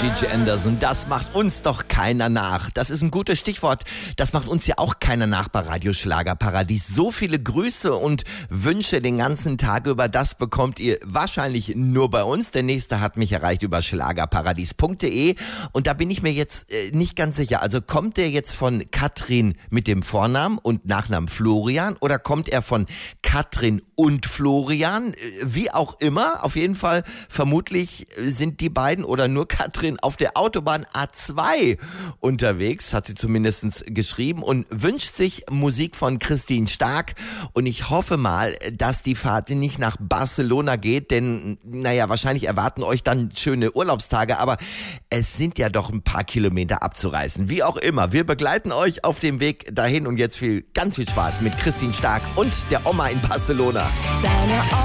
Gigi Anderson, das macht uns doch keiner nach. Das ist ein gutes Stichwort. Das macht uns ja auch keiner nach bei Radio Schlagerparadies. So viele Grüße und Wünsche den ganzen Tag über, das bekommt ihr wahrscheinlich nur bei uns. Der nächste hat mich erreicht über schlagerparadies.de und da bin ich mir jetzt nicht ganz sicher. Also kommt der jetzt von Katrin mit dem Vornamen und Nachnamen Florian oder kommt er von Katrin und Florian? Wie auch immer, auf jeden Fall vermutlich sind die beiden oder nur Katrin auf der Autobahn A2 unterwegs, hat sie zumindest geschrieben und wünscht sich Musik von Christine Stark und ich hoffe mal, dass die Fahrt nicht nach Barcelona geht, denn naja, wahrscheinlich erwarten euch dann schöne Urlaubstage, aber es sind ja doch ein paar Kilometer abzureißen. Wie auch immer, wir begleiten euch auf dem Weg dahin und jetzt ganz viel Spaß mit Christine Stark und der Oma in Barcelona. Seine